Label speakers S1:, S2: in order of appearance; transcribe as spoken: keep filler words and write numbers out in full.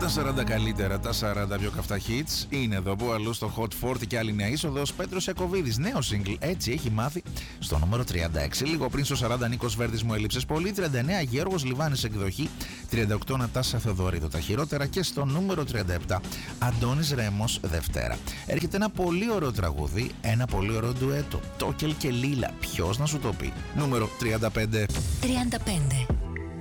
S1: Τα σαράντα καλύτερα, τα σαράντα πιο καυτά hits είναι εδώ που αλλού στο Hot σαράντα και άλλη νέα είσοδος. Πέτρος Ιακωβίδης, νέο single, έτσι έχει μάθει, στο νούμερο τριάντα έξι. Λίγο πριν στο σαράντα Νίκος Βέρδης, μου έλειψες πολύ. τριάντα εννέα Γιώργος Λιβάνης εκδοχή. τριάντα οκτώ Νατάσα Θεοδωρίδου, τα χειρότερα. Και στο νούμερο τριάντα επτά Αντώνης Ρέμος, Δευτέρα. Έρχεται ένα πολύ ωραίο τραγούδι, ένα πολύ ωραίο ντουέτο. Τόκελ και Λίλα, ποιος να σου το πει. Νούμερο τριάντα πέντε.
S2: τριάντα πέντε.